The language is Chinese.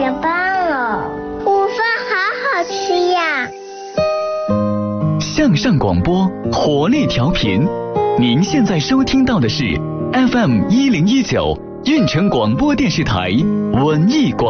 的棒哦，午饭好好吃呀。 向上广播，活力调频。您现在收听到的是 FM 1019运城广播电视台文艺广播。